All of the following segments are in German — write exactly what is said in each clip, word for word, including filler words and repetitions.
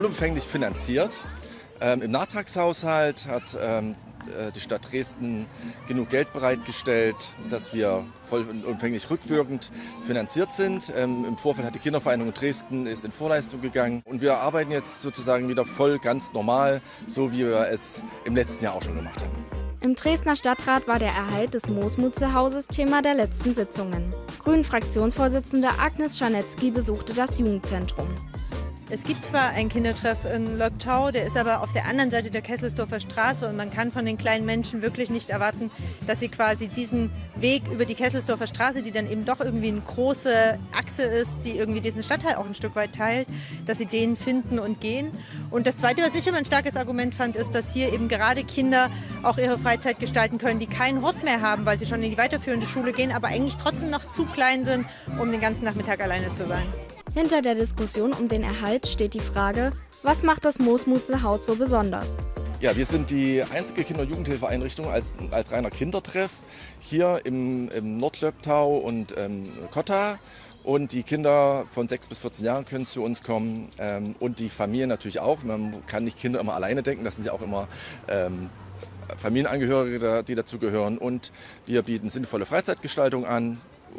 Vollumfänglich finanziert. Ähm, Im Nachtragshaushalt hat ähm, die Stadt Dresden genug Geld bereitgestellt, dass wir vollumfänglich rückwirkend finanziert sind. Ähm, Im Vorfeld hat die Kindervereinigung Dresden ist in Vorleistung gegangen und wir arbeiten jetzt sozusagen wieder voll ganz normal, so wie wir es im letzten Jahr auch schon gemacht haben. Im Dresdner Stadtrat war der Erhalt des Moosmutze-Hauses Thema der letzten Sitzungen. Grünen-Fraktionsvorsitzende Agnes Scharnetzky besuchte das Jugendzentrum. Es gibt zwar einen Kindertreff in Leubtau, der ist aber auf der anderen Seite der Kesselsdorfer Straße und man kann von den kleinen Menschen wirklich nicht erwarten, dass sie quasi diesen Weg über die Kesselsdorfer Straße, die dann eben doch irgendwie eine große Achse ist, die irgendwie diesen Stadtteil auch ein Stück weit teilt, dass sie den finden und gehen. Und das Zweite, was ich immer ein starkes Argument fand, ist, dass hier eben gerade Kinder auch ihre Freizeit gestalten können, die keinen Hort mehr haben, weil sie schon in die weiterführende Schule gehen, aber eigentlich trotzdem noch zu klein sind, um den ganzen Nachmittag alleine zu sein. Hinter der Diskussion um den Erhalt steht die Frage, was macht das Moosmutze-Haus so besonders? Ja, wir sind die einzige Kinder- und Jugendhilfeeinrichtung als, als reiner Kindertreff hier im, im Nordlöbtau und ähm, Kotta. Und die Kinder von sechs bis vierzehn Jahren können zu uns kommen ähm, und die Familien natürlich auch. Man kann nicht Kinder immer alleine denken, das sind ja auch immer ähm, Familienangehörige, die dazugehören. Und wir bieten sinnvolle Freizeitgestaltung an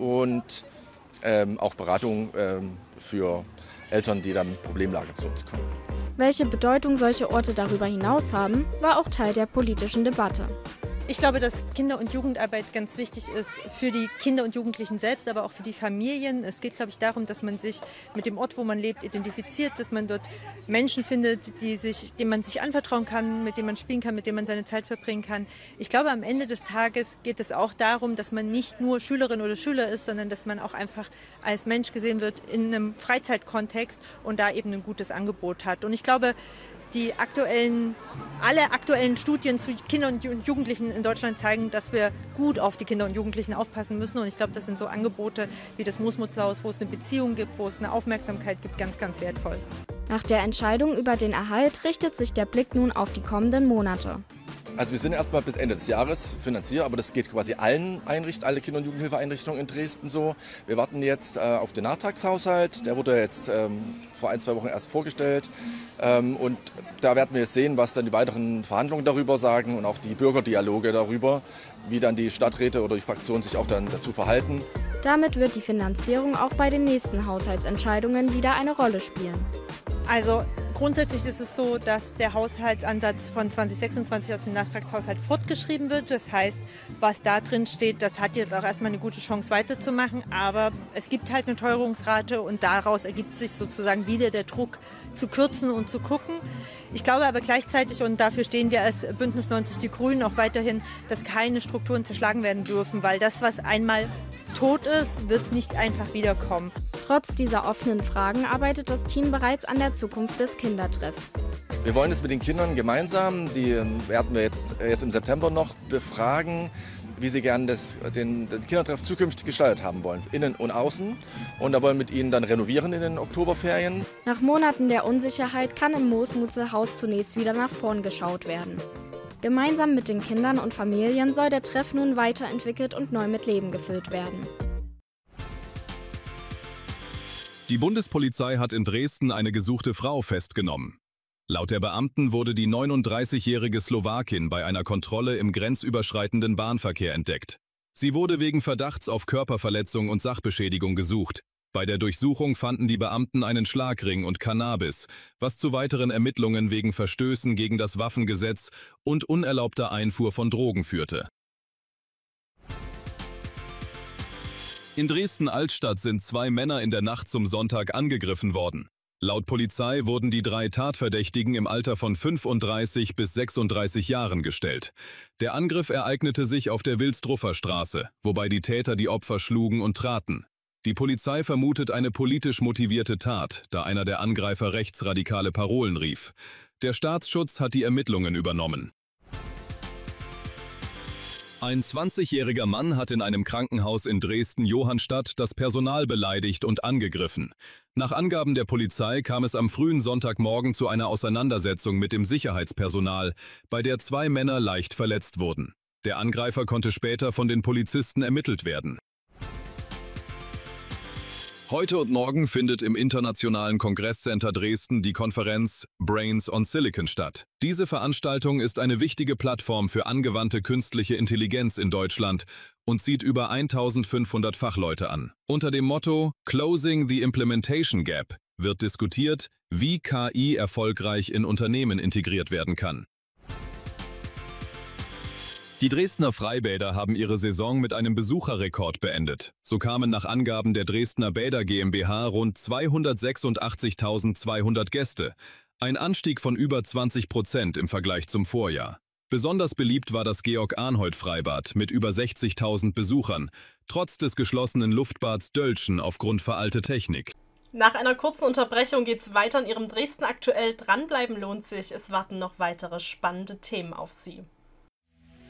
und ähm, auch Beratung ähm, für Eltern, die dann mit Problemlagen zu uns kommen. Welche Bedeutung solche Orte darüber hinaus haben, war auch Teil der politischen Debatte. Ich glaube, dass Kinder- und Jugendarbeit ganz wichtig ist für die Kinder und Jugendlichen selbst, aber auch für die Familien. Es geht, glaube ich, darum, dass man sich mit dem Ort, wo man lebt, identifiziert, dass man dort Menschen findet, die sich, denen man sich anvertrauen kann, mit denen man spielen kann, mit denen man seine Zeit verbringen kann. Ich glaube, am Ende des Tages geht es auch darum, dass man nicht nur Schülerin oder Schüler ist, sondern dass man auch einfach als Mensch gesehen wird in einem Freizeitkontext und da eben ein gutes Angebot hat. Und ich glaube, Die aktuellen, alle aktuellen Studien zu Kindern und Jugendlichen in Deutschland zeigen, dass wir gut auf die Kinder und Jugendlichen aufpassen müssen. Und ich glaube, das sind so Angebote wie das Moosmutze-Haus, wo es eine Beziehung gibt, wo es eine Aufmerksamkeit gibt, ganz, ganz wertvoll. Nach der Entscheidung über den Erhalt richtet sich der Blick nun auf die kommenden Monate. Also wir sind erstmal bis Ende des Jahres finanziert, aber das geht quasi allen Einrichtungen, alle Kinder- und Jugendhilfeeinrichtungen in Dresden so. Wir warten jetzt äh, auf den Nachtragshaushalt, der wurde jetzt ähm, vor ein, zwei Wochen erst vorgestellt. Ähm, und da werden wir jetzt sehen, was dann die weiteren Verhandlungen darüber sagen und auch die Bürgerdialoge darüber, wie dann die Stadträte oder die Fraktionen sich auch dann dazu verhalten. Damit wird die Finanzierung auch bei den nächsten Haushaltsentscheidungen wieder eine Rolle spielen. Also grundsätzlich ist es so, dass der Haushaltsansatz von zwanzig sechsundzwanzig aus dem Nachtragshaushalt fortgeschrieben wird. Das heißt, was da drin steht, das hat jetzt auch erstmal eine gute Chance weiterzumachen. Aber es gibt halt eine Teuerungsrate und daraus ergibt sich sozusagen wieder der Druck zu kürzen und zu gucken. Ich glaube aber gleichzeitig, und dafür stehen wir als Bündnis neunzig Die Grünen auch weiterhin, dass keine Strukturen zerschlagen werden dürfen, weil das, was einmal tot ist, wird nicht einfach wiederkommen. Trotz dieser offenen Fragen arbeitet das Team bereits an der Zukunft des Kindertreffs. Wir wollen es mit den Kindern gemeinsam, die werden wir jetzt, jetzt im September noch befragen, wie sie gerne das, den, den Kindertreff zukünftig gestaltet haben wollen, innen und außen. Und da wollen wir mit ihnen dann renovieren in den Oktoberferien. Nach Monaten der Unsicherheit kann im Moosmutze-Haus zunächst wieder nach vorn geschaut werden. Gemeinsam mit den Kindern und Familien soll der Treff nun weiterentwickelt und neu mit Leben gefüllt werden. Die Bundespolizei hat in Dresden eine gesuchte Frau festgenommen. Laut der Beamten wurde die neununddreißigjährige Slowakin bei einer Kontrolle im grenzüberschreitenden Bahnverkehr entdeckt. Sie wurde wegen Verdachts auf Körperverletzung und Sachbeschädigung gesucht. Bei der Durchsuchung fanden die Beamten einen Schlagring und Cannabis, was zu weiteren Ermittlungen wegen Verstößen gegen das Waffengesetz und unerlaubter Einfuhr von Drogen führte. In Dresden-Altstadt sind zwei Männer in der Nacht zum Sonntag angegriffen worden. Laut Polizei wurden die drei Tatverdächtigen im Alter von fünfunddreißig bis sechsunddreißig Jahren gestellt. Der Angriff ereignete sich auf der Wilstruffer Straße, wobei die Täter die Opfer schlugen und traten. Die Polizei vermutet eine politisch motivierte Tat, da einer der Angreifer rechtsradikale Parolen rief. Der Staatsschutz hat die Ermittlungen übernommen. Ein zwanzigjähriger Mann hat in einem Krankenhaus in Dresden-Johannstadt das Personal beleidigt und angegriffen. Nach Angaben der Polizei kam es am frühen Sonntagmorgen zu einer Auseinandersetzung mit dem Sicherheitspersonal, bei der zwei Männer leicht verletzt wurden. Der Angreifer konnte später von den Polizisten ermittelt werden. Heute und morgen findet im Internationalen Kongresscenter Dresden die Konferenz Brains on Silicon statt. Diese Veranstaltung ist eine wichtige Plattform für angewandte künstliche Intelligenz in Deutschland und zieht über eintausendfünfhundert Fachleute an. Unter dem Motto Closing the Implementation Gap wird diskutiert, wie K I erfolgreich in Unternehmen integriert werden kann. Die Dresdner Freibäder haben ihre Saison mit einem Besucherrekord beendet. So kamen nach Angaben der Dresdner Bäder GmbH rund zweihundertsechsundachtzigtausendzweihundert Gäste, ein Anstieg von über zwanzig Prozent im Vergleich zum Vorjahr. Besonders beliebt war das Georg-Arnhold-Freibad mit über sechzigtausend Besuchern, trotz des geschlossenen Luftbads Dölschen aufgrund veralteter Technik. Nach einer kurzen Unterbrechung geht's weiter in Ihrem Dresden aktuell. Dranbleiben lohnt sich, es warten noch weitere spannende Themen auf Sie.